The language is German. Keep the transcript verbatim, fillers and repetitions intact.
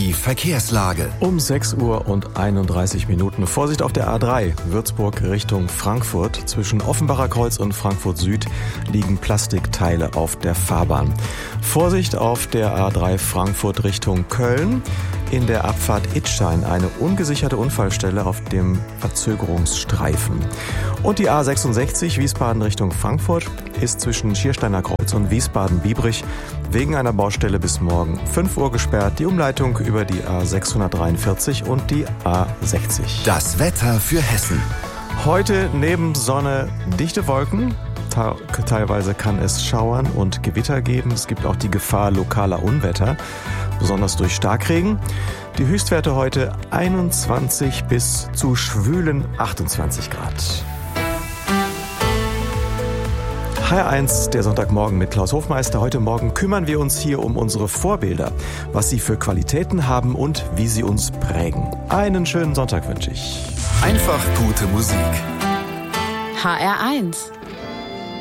Die Verkehrslage. Um sechs Uhr und einunddreißig Minuten. Vorsicht auf der A drei, Würzburg Richtung Frankfurt. Zwischen Offenbacher Kreuz und Frankfurt Süd liegen Plastikteile auf der Fahrbahn. Vorsicht auf der A drei Frankfurt Richtung Köln. In der Abfahrt Idstein eine ungesicherte Unfallstelle auf dem Verzögerungsstreifen. Und die A sechsundsechzig Wiesbaden Richtung Frankfurt ist zwischen Schiersteiner Kreuz und Wiesbaden-Biebrich wegen einer Baustelle bis morgen fünf Uhr gesperrt. Die Umleitung über die A sechshundertdreiundvierzig und die A sechzig. Das Wetter für Hessen. Heute neben Sonne dichte Wolken. Teilweise kann es schauern und Gewitter geben. Es gibt auch die Gefahr lokaler Unwetter, besonders durch Starkregen. Die Höchstwerte heute einundzwanzig bis zu schwülen achtundzwanzig Grad. H R eins, der Sonntagmorgen mit Klaus Hofmeister. Heute Morgen kümmern wir uns hier um unsere Vorbilder, was sie für Qualitäten haben und wie sie uns prägen. Einen schönen Sonntag wünsche ich. Einfach gute Musik. H R eins.